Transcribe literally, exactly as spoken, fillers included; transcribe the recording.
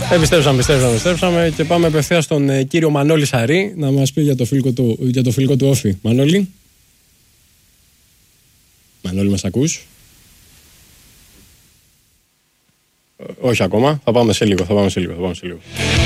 Επιστρέψαμε, επιστρέψαμε, επιστρέψαμε και πάμε απευθείας στον ε, κύριο Μανώλη Σαρή να μας πει για το φιλικό του, για το φιλικό του Όφη. Μανώλη. Μανώλη, μας ακούς? Όχι ακόμα. Θα πάμε σε λίγο, θα πάμε σε λίγο, θα πάμε σε λίγο.